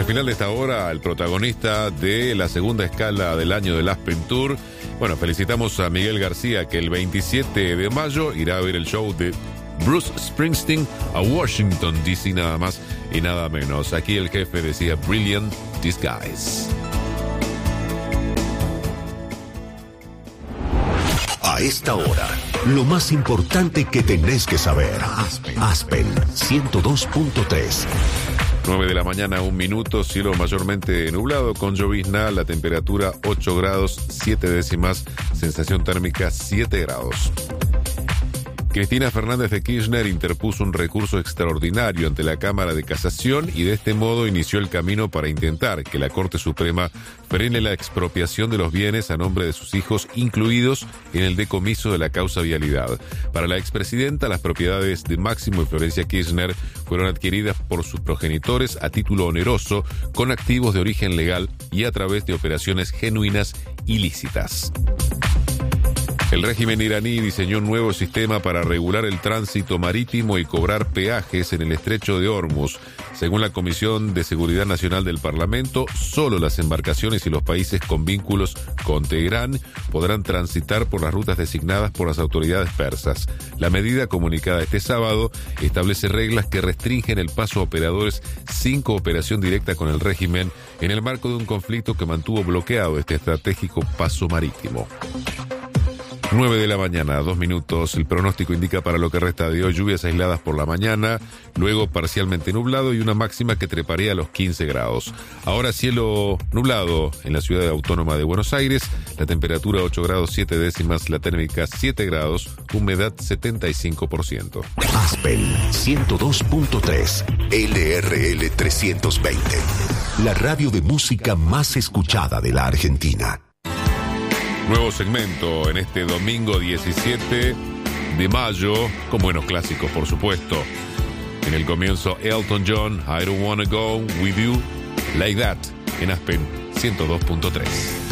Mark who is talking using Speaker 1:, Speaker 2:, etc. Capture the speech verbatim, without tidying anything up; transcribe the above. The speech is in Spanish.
Speaker 1: el final de esta hora, el protagonista de la segunda escala del año del Aspen Tour. Bueno, felicitamos a Miguel García, que el veintisiete de mayo irá a ver el show de Bruce Springsteen a Washington, D C, nada más y nada menos. Aquí el jefe decía Brilliant Disguise.
Speaker 2: A esta hora, lo más importante que tenés que saber. Aspen, Aspen ciento dos punto tres.
Speaker 1: nueve de la mañana, un minuto, cielo mayormente nublado con llovizna, la temperatura ocho grados, siete décimas, sensación térmica siete grados. Cristina Fernández de Kirchner interpuso un recurso extraordinario ante la Cámara de Casación y de este modo inició el camino para intentar que la Corte Suprema frene la expropiación de los bienes a nombre de sus hijos, incluidos en el decomiso de la causa vialidad. Para la expresidenta, las propiedades de Máximo y Florencia Kirchner fueron adquiridas por sus progenitores a título oneroso, con activos de origen legal y a través de operaciones genuinas ilícitas. El régimen iraní diseñó un nuevo sistema para regular el tránsito marítimo y cobrar peajes en el estrecho de Hormuz. Según la Comisión de Seguridad Nacional del Parlamento, solo las embarcaciones y los países con vínculos con Teherán podrán transitar por las rutas designadas por las autoridades persas. La medida, comunicada este sábado, establece reglas que restringen el paso a operadores sin cooperación directa con el régimen en el marco de un conflicto que mantuvo bloqueado este estratégico paso marítimo. nueve de la mañana, dos minutos. El pronóstico indica para lo que resta de hoy lluvias aisladas por la mañana, luego parcialmente nublado y una máxima que treparía a los quince grados. Ahora cielo nublado en la ciudad autónoma de Buenos Aires, la temperatura ocho grados siete décimas, la térmica siete grados, humedad setenta y cinco por ciento.
Speaker 2: Aspen ciento dos punto tres, L R L trescientos veinte, la radio de música más escuchada de la Argentina.
Speaker 1: Nuevo segmento en este domingo diecisiete de mayo, con buenos clásicos, por supuesto. En el comienzo, Elton John, I Don't Wanna Go With You Like That, en Aspen ciento dos punto tres.